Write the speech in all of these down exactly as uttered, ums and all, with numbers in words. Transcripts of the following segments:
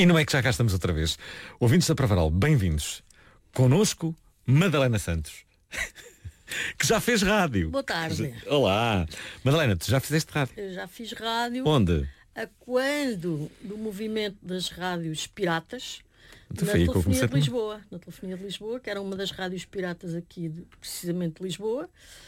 E não é que já cá estamos outra vez. Ouvintes da Pravaral, bem-vindos. Connosco, Madalena Santos, que já fez rádio. Boa tarde. Olá. Madalena, tu já fizeste rádio? Eu já fiz rádio. Onde? A quando do movimento das rádios piratas, Tu na foi aí que eu telefonia comecei de Lisboa. Na telefonia de Lisboa, que era uma das rádios piratas aqui, de, precisamente de Lisboa.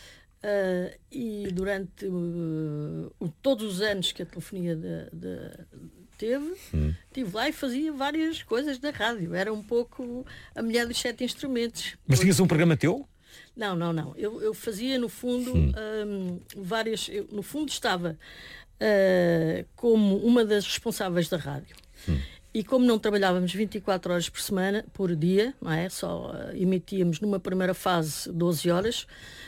Uh, e durante uh, o, todos os anos que a telefonia de, de, teve, hum. estive lá e fazia várias coisas da rádio. Era um pouco a mulher dos sete instrumentos. Mas tinhas um programa teu? Não, não, não. Eu, eu fazia, no fundo, hum. um, várias... Eu, no fundo, estava uh, como uma das responsáveis da rádio. Hum. E como não trabalhávamos vinte e quatro horas por semana, por dia, não é? Só uh, emitíamos numa primeira fase doze horas,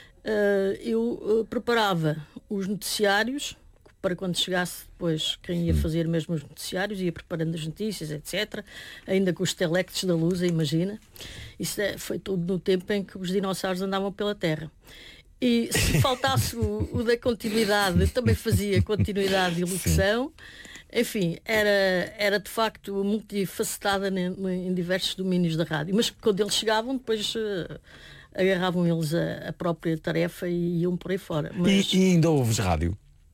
Uh, eu uh, preparava os noticiários para quando chegasse depois quem ia fazer mesmo os noticiários, ia preparando as notícias, etcétera. Ainda com os telectos da luz, imagina. Isso é, foi tudo no tempo em que os dinossauros andavam pela Terra. E se faltasse o, o da continuidade, também fazia continuidade e locução. Enfim, era, era de facto multifacetada em, em diversos domínios da rádio. Mas quando eles chegavam, depois... Uh, agarravam eles a, a própria tarefa e iam por aí fora. Mas, e, e ainda ouves rádio?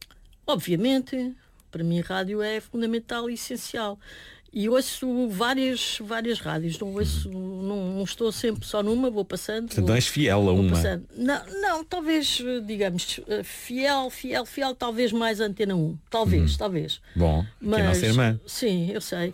Obviamente, para mim rádio é fundamental e essencial. E ouço várias, várias rádios, não, ouço, não, não estou sempre só numa, vou passando. Então vou, és fiel a uma? Não, não, talvez, digamos, fiel, fiel, fiel, talvez mais a Antena um. Talvez, uhum. talvez. Bom, mas, que é a nossa irmã. Sim, eu sei.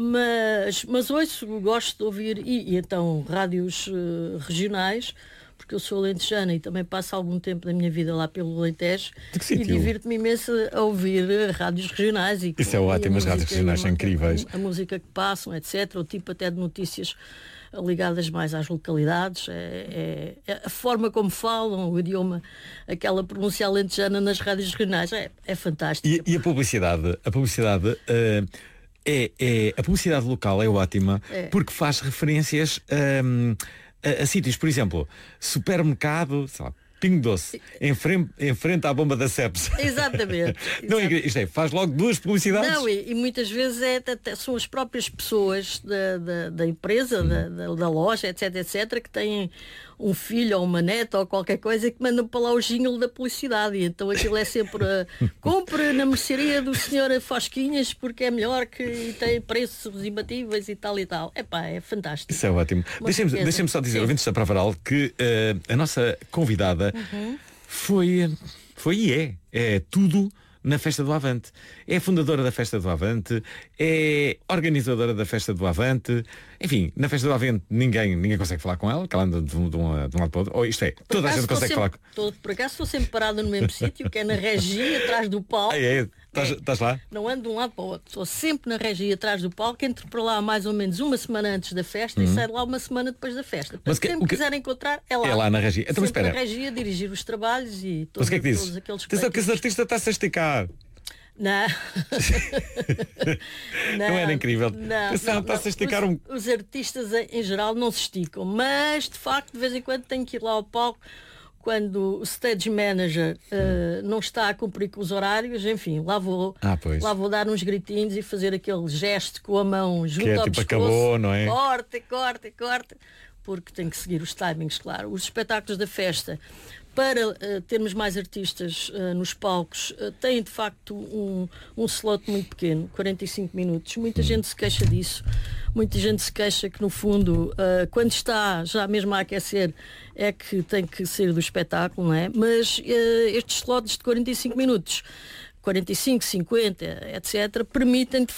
Mas, mas ouço, gosto de ouvir, e, e então, rádios uh, regionais, porque eu sou alentejana e também passo algum tempo da minha vida lá pelo Alentejo e divirto-me imenso a ouvir rádios regionais. E, Isso é ótimo, as rádios regionais são incríveis. A, a música que passam, etcétera. O tipo até de notícias ligadas mais às localidades. É, é, é a forma como falam, o idioma, aquela pronúncia alentejana nas rádios regionais. É, é fantástico. E, e a publicidade? A publicidade... Uh... É, é, a publicidade local é ótima é. porque faz referências um, a, a sítios, por exemplo, supermercado, sei lá, Pingo Doce, em frente, em frente à bomba da Cepsa. Exatamente. Não, isto é, faz logo duas publicidades. Não, e, e muitas vezes é, são as próprias pessoas da, da, da empresa, da, da, da loja, etc, etc, que têm um filho ou uma neta ou qualquer coisa que mandam para lá o jingle da publicidade. E então aquilo é sempre uh, compre na mercearia do senhor Fosquinhas porque é melhor que e tem preços imbatíveis e tal e tal. Epá, é fantástico. Isso é ótimo. Deixem-me deixem só dizer, ouvintes da Pravaral, que uh, a nossa convidada uhum. foi, foi e é, é tudo na Festa do Avante. É fundadora da Festa do Avante, é organizadora da Festa do Avante. Enfim, na Festa do Avante ninguém, ninguém consegue falar com ela, que ela anda de um, de um, de um lado para o outro. Ou isto é, por toda a gente consegue sempre, falar com ela. Por acaso estou sempre parada no mesmo sítio, que é na regia, atrás do palco. Ah, é? Estás é, lá? Não ando de um lado para o outro. Estou sempre na regia, atrás do palco, entro para lá mais ou menos uma semana antes da festa uhum. e saio lá uma semana depois da festa. Mas que, se me que... quiser encontrar, é lá. É lá na regia. Então, sempre espera. na regia, dirigir os trabalhos e todos, mas que é que todos aqueles Atenção que esse artista está-se a esticar. Não. não. Não era incrível. Não, não, não, está-se a esticar os, um... os artistas em geral não se esticam, mas de facto de vez em quando tenho que ir lá ao palco quando o stage manager uh, não está a cumprir com os horários, enfim, lá vou, ah, lá vou dar uns gritinhos e fazer aquele gesto com a mão junto que é, ao tipo, pescoço. Acabou, não é? Corta, corta, corta, porque tem que seguir os timings, claro. Os espetáculos da festa, para uh, termos mais artistas uh, nos palcos, uh, têm de facto um, um slot muito pequeno, quarenta e cinco minutos. Muita gente se queixa disso, muita gente se queixa que no fundo, uh, quando está já mesmo a aquecer, é que tem que sair do espetáculo, não é? Mas uh, estes slots de quarenta e cinco minutos, quarenta e cinco, cinquenta, etcétera, permitem de